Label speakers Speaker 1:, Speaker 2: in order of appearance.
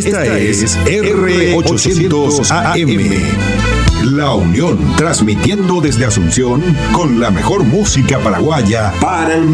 Speaker 1: Esta es R800 AM. La Unión, transmitiendo desde Asunción con la mejor música paraguaya para el